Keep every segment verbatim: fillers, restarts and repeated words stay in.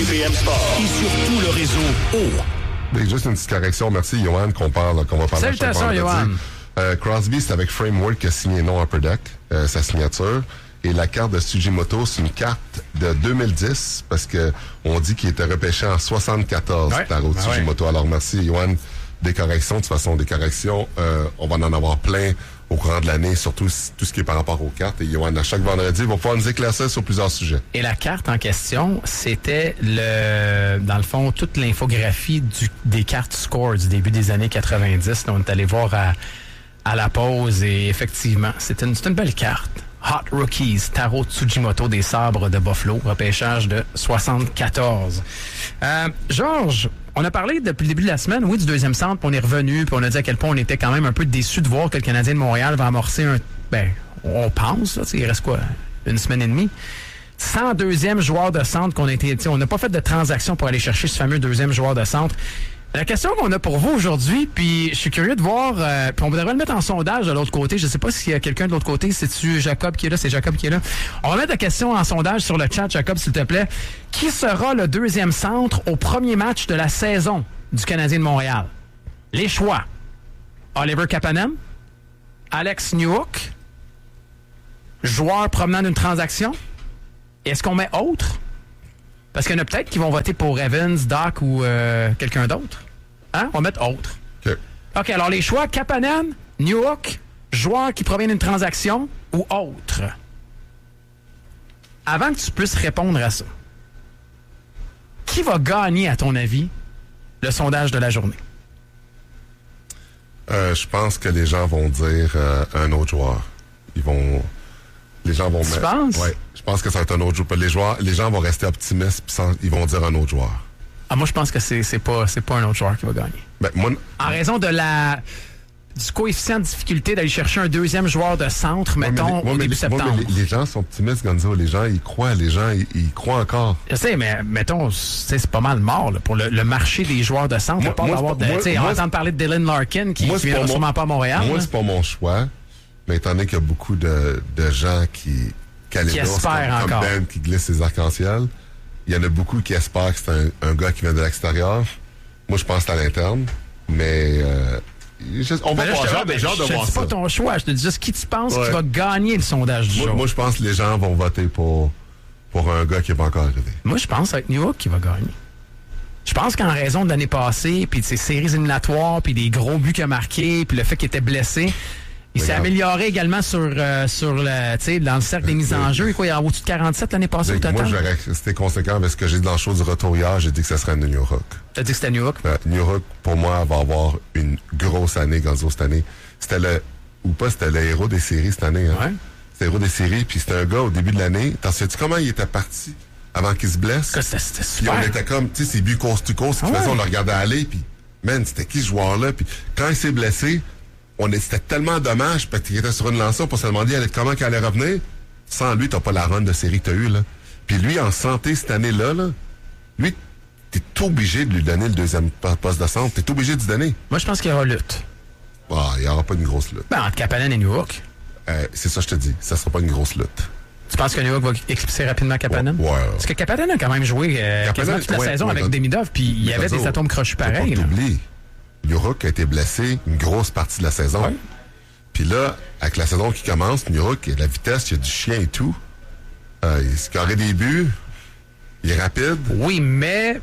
P M Sport. Et sur tout le réseau O. Mais juste une petite correction. Merci, Johan, qu'on parle, qu'on va parler. Salutations, Johan. Euh, Crosby, c'est avec Framework qui a signé non Upper Deck, euh, sa signature. Et la carte de Tsujimoto, c'est une carte de deux mille dix, parce que on dit qu'il était repêché en soixante-quatorze, ouais. Taro ben Tsujimoto. Ouais. Alors, merci, Johan. Des corrections, de toute façon, des corrections, euh, on va en avoir plein au courant de l'année, surtout tout ce qui est par rapport aux cartes. Et Johan, à chaque vendredi, va pouvoir nous éclaircir sur plusieurs sujets. Et la carte en question, c'était le, dans le fond, toute l'infographie du, des cartes score du début des années quatre-vingt-dix. Donc, on est allé voir à, à la pause et effectivement, c'est une, c'est une belle carte. Hot Rookies, Taro Tsujimoto des Sabres de Buffalo, repêchage de soixante-quatorze. Euh, Georges, on a parlé depuis le début de la semaine, oui, du deuxième centre, puis on est revenu, puis on a dit à quel point on était quand même un peu déçus de voir que le Canadien de Montréal va amorcer un... Ben, on pense, là, il reste quoi, une semaine et demie? cent deuxième joueur de centre qu'on a été... On n'a pas fait de transaction pour aller chercher ce fameux deuxième joueur de centre. La question qu'on a pour vous aujourd'hui, puis je suis curieux de voir, euh, puis on devrait le mettre en sondage de l'autre côté. Je sais pas s'il y a quelqu'un de l'autre côté. C'est-tu Jacob qui est là? C'est Jacob qui est là. On va mettre la question en sondage sur le chat, Jacob, s'il te plaît. Qui sera le deuxième centre au premier match de la saison du Canadien de Montréal? Les choix. Oliver Kapanen, Alex Newhook, joueur provenant d'une transaction. Est-ce qu'on met autre? Parce qu'il y en a peut-être qui vont voter pour Evans, Doc ou euh, quelqu'un d'autre. Hein? On va mettre autre. OK. OK, alors les choix, Kapanen, Newhook, joueur qui provient d'une transaction ou autre. Avant que tu puisses répondre à ça, qui va gagner, à ton avis, le sondage de la journée? Euh, je pense que les gens vont dire euh, un autre joueur. Ils vont... Les gens vont tu mettre... penses? Oui, je pense que ça va être un autre joueur. Les, joueurs, les gens vont rester optimistes puis sans, ils vont dire un autre joueur. Ah, moi, je pense que c'est, c'est, pas, c'est pas un autre joueur qui va gagner. Ben, moi, en raison de la... du coefficient de difficulté d'aller chercher un deuxième joueur de centre, ouais, mettons, mais les, au ouais, début les, septembre. Ouais, mais les, les gens sont optimistes, Gonzo. Les gens, ils croient. Les gens, ils, ils croient encore. Je sais, mais mettons, c'est, c'est pas mal mort là, pour le, le marché des joueurs de centre. Moi, pas moi, d'avoir de, moi, on moi, entend parler de Dylan Larkin qui ne viendra sûrement pas à Montréal. Moi, là. c'est pas mon choix. Mais étant donné qu'il y a beaucoup de, de gens qui... Qui espèrent comme, encore. Comme Ben qui glisse ses arcs-en-ciel. Il y en a beaucoup qui espèrent que c'est un, un gars qui vient de l'extérieur. Moi, je pense que c'est à l'interne. Mais... Euh, Je, on va ben là, voir, je te, j'ai hâte de je voir te dis ça. pas ton choix, je te dis juste qui tu penses ouais. qui va gagner le sondage du moi, jour. Moi, je pense que les gens vont voter pour, pour un gars qui n'est pas encore arrivé. Moi, je pense que ça va être Newhook qui va gagner. Je pense qu'en raison de l'année passée, puis de ses séries éliminatoires, puis des gros buts qu'il a marqués, puis le fait qu'il était blessé, il s'est amélioré également sur, euh, sur le, tu sais, dans le cercle des mises en jeu. Quoi, il y a au-dessus de quarante-sept l'année passée au total. Moi, j'aurais resté conséquent avec ce que j'ai dit dans le show du retour hier. J'ai dit que ce serait Newhook. T'as dit que c'était Newhook? Euh, Newhook, pour moi, va avoir une grosse année, Gonzo, cette année. C'était le, ou pas, c'était le héros des séries cette année. Hein? Ouais. C'était le héros des séries, puis c'était un gars au début de l'année. T'en sais-tu comment il était parti avant qu'il se blesse? Que c'était, c'était Puis super. on était comme, tu sais, ses buts course-to-course, Ah ouais. on le regardait aller, puis, man, c'était qui ce joueur-là? Puis quand il s'est blessé, on est, c'était tellement dommage, parce qu'il était sur une lancée, pour se demander comment il allait revenir. Sans lui, t'as pas la run de série que t'as eu, là. Puis lui, en santé cette année-là, là, lui, t'es obligé de lui donner le deuxième poste de centre. T'es obligé de lui donner. Moi, je pense qu'il y aura lutte. Ah, il n'y aura pas une grosse lutte. Ben, entre Kapanen et Newhook. Euh, c'est ça que je te dis. Ça sera pas une grosse lutte. Tu penses que Newhook va éclipser rapidement Kapanen? Ouais, ouais. Parce que Kapanen a quand même joué euh, Kapanen, quasiment toute la ouais, saison ouais, avec dans, Demidov, puis il y avait des atomes crochus pareils. T'oublies, Newhook a été blessé une grosse partie de la saison. Ouais. Puis là, avec la saison qui commence, Newhook, il y a de la vitesse, il y a du chien et tout. Euh, il scorait des buts. Il est rapide. Oui, mais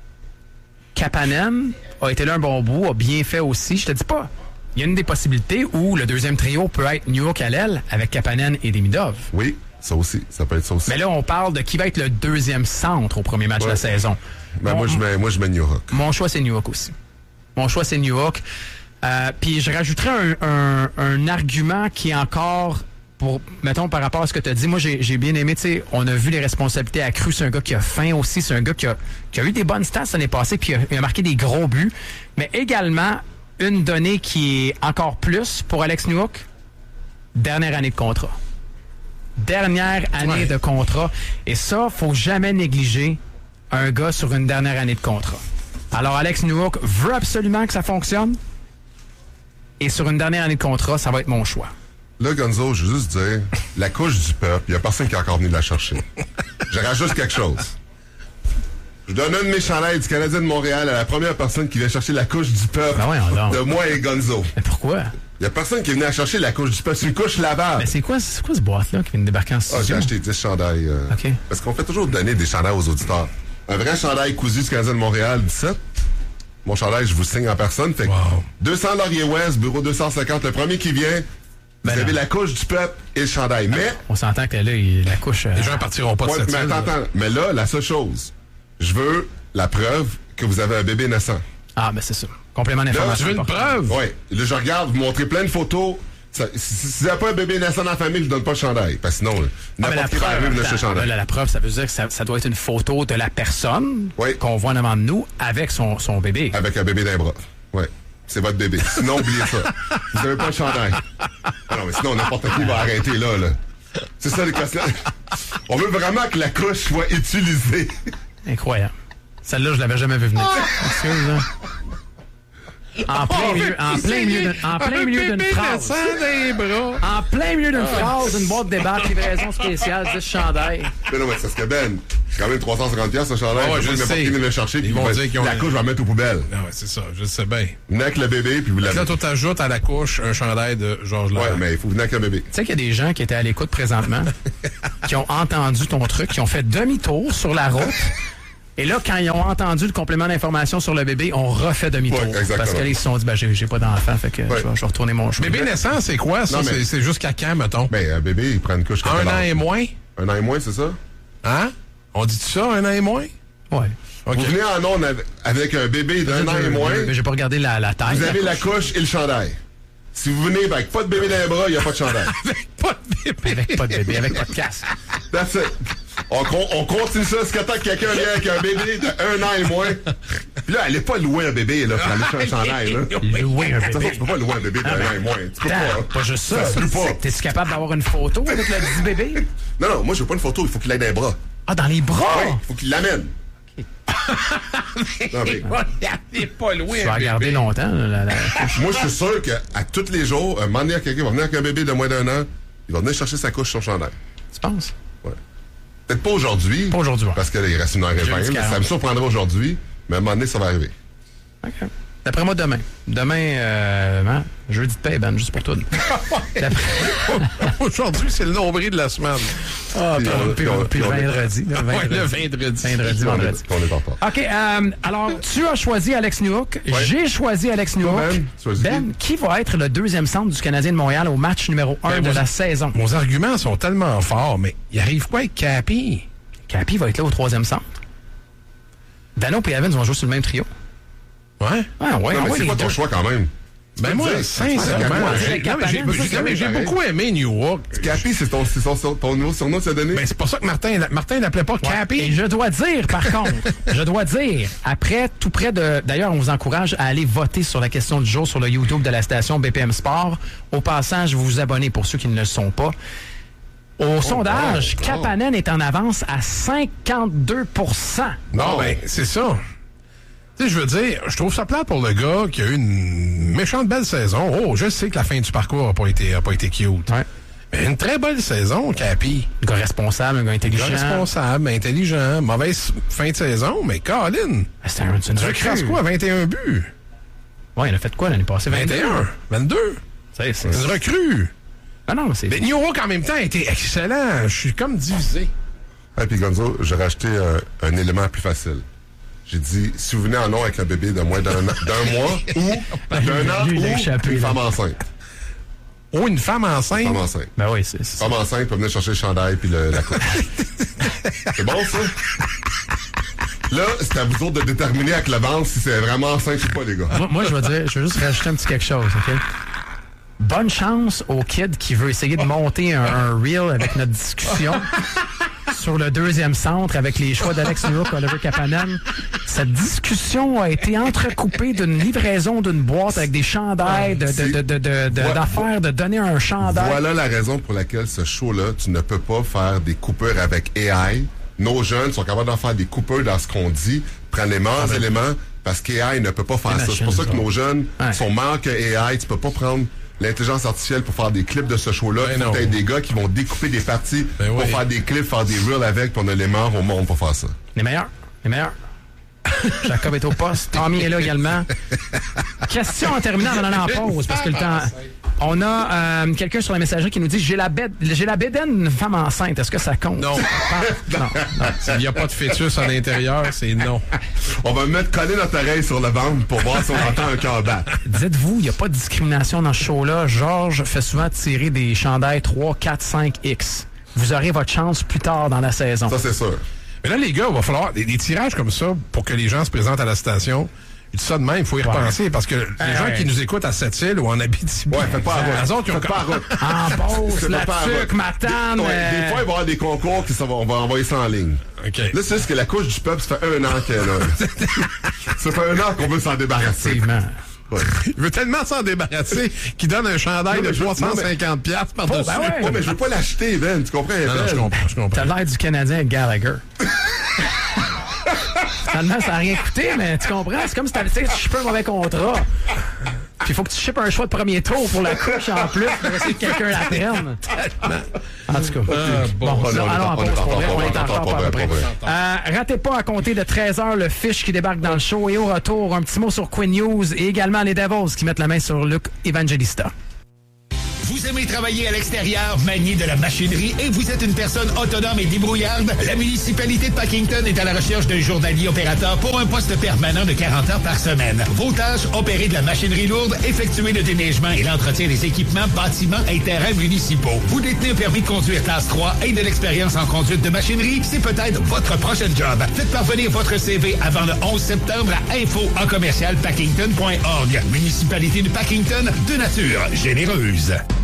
Kapanen a été là un bon bout, a bien fait aussi. Je te dis pas. Il y a une des possibilités où le deuxième trio peut être Newhook à l'aile avec Kapanen et Demidov. Oui, ça aussi. Ça peut être ça aussi. Mais là, on parle de qui va être le deuxième centre au premier match ouais. de la saison. Ben, mon, moi, je mets, moi, je mets Newhook. Mon choix, c'est Newhook aussi. Mon choix, c'est Newhook. Euh, Puis je rajouterais un, un, un argument qui est encore, pour, mettons, par rapport à ce que tu as dit. Moi, j'ai, j'ai bien aimé, tu sais, on a vu les responsabilités accrues. C'est un gars qui a faim aussi. C'est un gars qui a, qui a eu des bonnes stats l'année passée, puis il a, il a marqué des gros buts. Mais également, une donnée qui est encore plus pour Alex Newhook, dernière année de contrat. Dernière année ouais. de contrat. Et ça, faut jamais négliger un gars sur une dernière année de contrat. Alors, Alex Newhook veut absolument que ça fonctionne. Et sur une dernière année de contrat, ça va être mon choix. Là, Gonzo, je veux juste dire, la couche du peuple, il n'y a personne qui est encore venu la chercher. Je rajoute quelque chose. Je donne un de mes chandails du Canadien de Montréal à la première personne qui vient chercher la couche du peuple Ben voyons donc. de moi et Gonzo. Mais pourquoi? Il y a personne qui est venu à chercher la couche du peuple. C'est une couche lavable. Mais c'est quoi, c'est quoi ce boîte-là qui vient de débarquer en Ah, studio? j'ai acheté dix chandails. euh, OK. Parce qu'on fait toujours donner des chandails aux auditeurs. Un vrai chandail cousu du Canadien de Montréal, dix-sept. Mon chandail, je vous signe en personne. Fait que Wow. deux cents Laurier-Ouest, bureau deux cent cinquante. Le premier qui vient, Ben vous avez non. la couche du peuple et le chandail. Mais, On s'entend que là, il- la couche... euh, Les gens partiront pas de ouais, cette mais île. attends, attends. Mais là, la seule chose, je veux la preuve que vous avez un bébé naissant. Ah, ben c'est ça. Complément Là, d'information. Tu veux une important. preuve? Oui. Là, je regarde, vous montrez plein de photos. Ça, si si vous n'avez pas un bébé naissant dans la famille, je vous donne pas le chandail. Parce que sinon, là, Ah, mais la n'importe qui va preuve, arriver, vous lâchez le attends, chandail. là, la preuve, ça veut dire que ça, ça doit être une photo de la personne Oui. qu'on voit devant de nous avec son, son bébé. Avec un bébé d'un bras. Oui. C'est votre bébé. Sinon, oubliez ça. Vous n'avez pas le chandail. Ah non, mais sinon, n'importe qui va arrêter là, là. C'est ça, les questions. On veut vraiment que la couche soit utilisée. Incroyable. Celle-là, je l'avais jamais vu venir. Excuse, hein. En plein milieu, en plein milieu, d'une- en plein milieu d'une phrase. des bras. En plein milieu d'une phrase, une boîte de débat, livraison spéciale, dix chandails. Mais non, mais c'est ce que Ben. C'est quand même trois cent cinquante piastres, ce chandail. Ah ouais, Je je veux pas sais. n'importe qui vienne le chercher. Ils puis vont va- dire qu'ils ont La un- couche, je vais la mettre aux poubelles. Non, ouais, c'est ça, je sais bien. Venez avec le bébé, puis vous l'avez. Là, toi, t'ajoutes à la couche un chandail de Georges Ouais, Laurent. mais il faut venir avec un bébé. Tu sais qu'il y a des gens qui étaient à l'écoute présentement, qui ont entendu ton truc, qui ont fait demi-tour sur la route. Et là, quand ils ont entendu le complément d'information sur le bébé, on refait demi-tour. Ouais, exactement. Parce que là, ils se sont dit, ben, j'ai, j'ai pas d'enfant, fait que Ouais. je, vais, je vais retourner mon chemin. Bébé naissant, c'est quoi, ça? Non, mais- C'est- C'est jusqu'à quand, mettons? Ben, un bébé, il prend une couche. Un comme an ça. et moins? Un an et moins, c'est ça? Hein? On dit ça, un an et moins? Ouais. OK. Vous venez en onde avec- avec un bébé d'un an et moins, Mais j'ai pas regardé la, la taille. vous la avez la couche. couche et le chandail. Si vous venez avec pas de bébé dans les bras, il n'y a pas de chandail. Pas de bébé. Avec pas de bébé, avec pas de casque. That's it. On, con- on continue ça jusqu'à temps que quelqu'un vient avec un bébé d'un an et moins. Puis là, allez pas louer un bébé là, pour aller chercher un chandail. Là. Louer un De toute façon, bébé. tu peux pas louer un bébé d'un an et moins. Tu peux Attends, pas. pas juste ça. Ça se loue pas. T'es-tu capable d'avoir une photo avec le petit bébé? Non, non, moi, je veux pas une photo. Il faut qu'il aille dans les bras. Ah, dans les bras! Oui, il faut qu'il l'amène. Non, mais Il est pas loin. Tu vas regarder longtemps, là, la, la couche. moi, je suis sûr qu'à tous les jours, un moment donné, quelqu'un va venir avec un bébé de moins d'un an, il va venir chercher sa couche sur chandail. Tu penses? Ouais. Peut-être pas aujourd'hui. Pas aujourd'hui, ouais. Parce qu'il reste une heure et vingt. Jeudi mais Ça quarante. me surprendra aujourd'hui, mais à un moment donné, ça va arriver. OK. D'après moi, demain. Demain, euh, hein, jeudi de paix, Ben, juste pour tout. D'après- Aujourd'hui, c'est le nombril de la semaine. Ah, puis, Puis on- puis, puis on- puis le puis on- vendredi. Le Ouais, vendredi. le vendredi. Vendredi, On vendredi. est, on est en retard. OK, euh, alors, tu as choisi Alex Newhook. Ouais. J'ai choisi Alex Newhook. Ben, choisis qui? Ben, qui va être le deuxième centre du Canadien de Montréal au match numéro un Ben, de moi, la je- saison? Nos arguments sont tellement forts, mais il arrive quoi avec Capi? Capi va être là au troisième centre. Dano et Evans vont jouer sur le même trio. Ouais? Ah, ouais, Non, ah, mais ouais, c'est les quoi ton deux. choix quand même? Ben moi, dire, sincèrement, c'est j'ai- Capi, non, mais j'ai- Capi, j'ai- c'est mais j'ai pareil. beaucoup aimé New York. Capi, c'est ton, c'est son, son- ton nouveau surnom que tu as donné? Ben, c'est pour ça que Martin, Martin l'appelait pas Et Capi. je dois dire, par contre, je dois dire, après, tout près de... D'ailleurs, on vous encourage à aller voter sur la question du jour sur le YouTube de la station B P M Sport. Au passage, vous vous abonnez pour ceux qui ne le sont pas. Au sondage, oh. Kapanen est en avance à cinquante-deux pour cent. Non, ben, c'est ça. Tu sais, je veux dire, je trouve ça plate pour le gars qui a eu une méchante belle saison. Oh, je sais que la fin du parcours n'a pas été, a pas été cute. Ouais. Mais une très belle saison, Capi. Un gars responsable, un gars Un intelligent. gars responsable, intelligent, mauvaise fin de saison, mais Colin, Ah, C'est un, c'est une tu recrue. recrasses quoi, vingt et un buts? Ouais, il a fait quoi l'année passée? vingt et un, vingt-deux. C'est, c'est... C'est une recrue. Ah non, c'est... Mais New York, en même temps, a été excellent. Je suis comme divisé. Et puis Gonzo, j'ai racheté euh, un élément plus facile. J'ai dit, si vous venez en nom avec un bébé de moins d'un an- d'un mois ou d'un an Lui, il a ou échappé, une là. femme enceinte. Oh, une femme enceinte. Femme enceinte. Ben oui, c'est... c'est... Femme enceinte peut venir chercher le chandail puis le, la couche. C'est bon, ça? Là, c'est à vous autres de déterminer avec l'avance si c'est vraiment enceinte ou pas, les gars. Moi, moi, je veux dire, je veux juste rajouter un petit quelque chose, OK? Bonne chance au kid qui veut essayer de monter un, un reel avec notre discussion sur le deuxième centre avec les choix d'Alex Newhook, Oliver Kapanen. Cette discussion a été entrecoupée d'une livraison d'une boîte avec des chandails, de, de, de, de, de- de- Voilà. d'affaires, de donner un chandail. Voilà la raison pour laquelle ce show-là, tu ne peux pas faire des coupures avec A I. Nos jeunes sont capables d'en faire des coupures dans ce qu'on dit, prennent les meilleurs éléments, parce qu'A I ne peut pas faire Les ça. C'est pour ça que machines, nos jeunes Ouais. sont meilleurs que A I. Tu peux pas prendre l'intelligence artificielle pour faire des clips de ce show-là. Ben Il faut non. que t'aies des gars qui vont découper des parties Ben pour oui. faire des clips, faire des reels avec, puis on a les meilleurs au monde pour faire ça. Les meilleurs. Les meilleurs. Jacob est au poste. Tommy est là également. Question en terminant en allant en pause, parce que le temps... On a euh, quelqu'un sur la messagerie qui nous dit « J'ai la bête, j'ai la bédaine d'une femme enceinte. Est-ce que ça compte? » Non. non, non. S'il n'y a pas de fœtus à l'intérieur, c'est non. On va mettre coller notre oreille sur le ventre pour voir si on entend un cœur battre. Dites-vous, il n'y a pas de discrimination dans ce show-là. Georges fait souvent tirer des chandails trois, quatre, cinq X. Vous aurez votre chance plus tard dans la saison. Ça, c'est sûr. Mais là, les gars, il va falloir des, des tirages comme ça pour que les gens se présentent à la station. Je dis ça de même, il faut y repenser, ouais. Parce que les hey, gens ouais. qui nous écoutent à Sept-Îles ou en Abitibi... Ouais, faites pas à route. Les autres qui ont... Faites pas à route. En pause, la tuque, matane... Ouais, euh... Des fois, il va y avoir des concours qui ça va, on va envoyer ça en ligne. OK. Là, c'est juste que la couche du peuple, ça fait un an qu'elle est là. Ça fait un an qu'on veut s'en débarrasser. Effectivement. Ouais. Il veut tellement s'en débarrasser qu'il donne un chandail Non, de je- trois cent cinquante piastres par-dessus. ben ouais. Ouais, mais je veux pas l'acheter, Ben. Tu comprends? Non, non, je comprends, je comprends. T'as l'air du Canadien Gallagher. Finalement, ça n'a rien coûté, mais tu comprends? C'est comme si t'avais, tu sais, tu shippes un mauvais contrat. Puis il faut que tu shippes un choix de premier tour pour la couche en plus pour essayer que quelqu'un la prenne. En tout cas. Ah, bon, bon, on est là, en allons en retard, pause on pour vrai. est en On est en retard, retard pas à peu vrai, près. pas vrai. Euh, ratez pas à compter de treize heures le fiche qui débarque dans le show. Et au retour, un petit mot sur Quinn News et également les Devils qui mettent la main sur Luc Evangelista. Vous aimez travailler à l'extérieur, manier de la machinerie et vous êtes une personne autonome et débrouillarde? La municipalité de Packington est à la recherche d'un journalier opérateur pour un poste permanent de quarante heures par semaine. Vos tâches, opérer de la machinerie lourde, effectuer le déneigement et l'entretien des équipements, bâtiments et terrains municipaux. Vous détenez un permis de conduire classe trois et de l'expérience en conduite de machinerie? C'est peut-être votre prochain job. Faites parvenir votre C V avant le onze septembre à info en commercial packington point org. Municipalité de Packington, de nature généreuse.